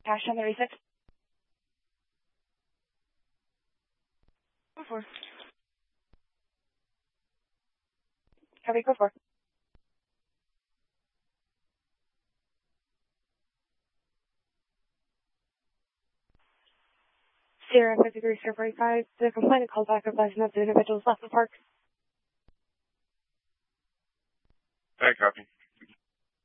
Cash on 36. Go for. Copy, go for. Sierra 53, Sierra 45. The complainant called back advising that the individuals left the park. Hey, copy.